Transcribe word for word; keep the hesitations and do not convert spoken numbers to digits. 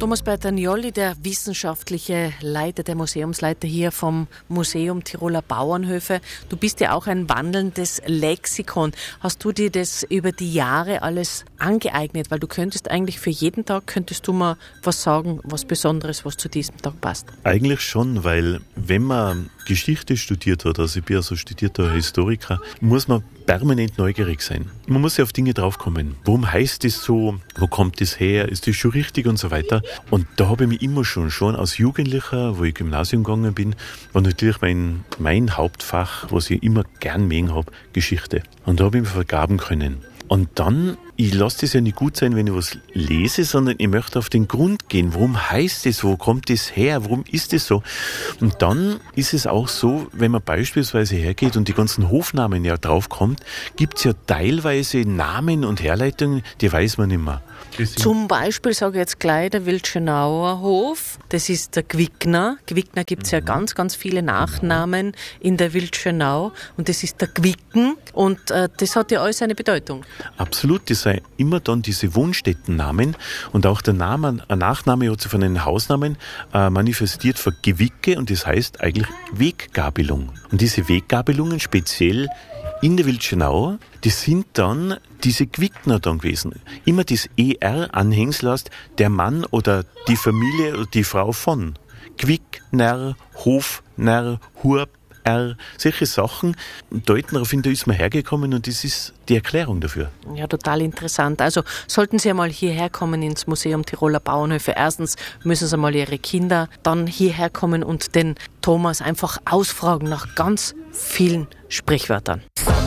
Thomas Bertagnolli, der wissenschaftliche Leiter, der Museumsleiter hier vom Museum Tiroler Bauernhöfe. Du bist ja auch ein wandelndes Lexikon. Hast du dir das über die Jahre alles angeeignet? Weil du könntest eigentlich für jeden Tag, könntest du mal was sagen, was Besonderes, was zu diesem Tag passt. Eigentlich schon, weil wenn man Geschichte studiert hat, also ich bin ja so studierter Historiker, muss man permanent neugierig sein. Man muss ja auf Dinge draufkommen. Warum heißt das so? Wo kommt das her? Ist das schon richtig und so weiter? Und da habe ich mich immer schon, schon als Jugendlicher, wo ich Gymnasium gegangen bin, war natürlich mein, mein Hauptfach, was ich immer gern mögen habe, Geschichte. Und da habe ich mich vergaben können. Und dann, ich lasse das ja nicht gut sein, wenn ich was lese, sondern ich möchte auf den Grund gehen. Warum heißt das? Wo kommt das her? Warum ist das so? Und dann ist es auch so, wenn man beispielsweise hergeht und die ganzen Hofnamen ja draufkommt, gibt es ja teilweise Namen und Herleitungen, die weiß man nicht mehr. Zum Beispiel, sage ich jetzt gleich, der Wildschönauer Hof, das ist der Gwickner. Gwickner gibt es ja ganz, ganz viele Nachnamen in der Wildschönau und das ist der Gwicken und äh, das hat ja alles eine Bedeutung. Absolut, das sind immer dann diese Wohnstättennamen und auch der Name, ein Nachname hat sich von einem Hausnamen äh, manifestiert für Gewicke und das heißt eigentlich Weggabelung. Und diese Weggabelungen speziell in der Wildschönau, die sind dann diese Gwickner dann gewesen. Immer das E R-Anhängsel heißt der Mann oder die Familie oder die Frau von. Gwickner, Hofner, Hurber, solche Sachen deuten darauf hin, da ist man hergekommen und das ist die Erklärung dafür. Ja, total interessant. Also sollten Sie einmal hierher kommen ins Museum Tiroler Bauernhöfe. Erstens müssen Sie mal Ihre Kinder dann hierher kommen und den Thomas einfach ausfragen nach ganz vielen Sprichwörtern.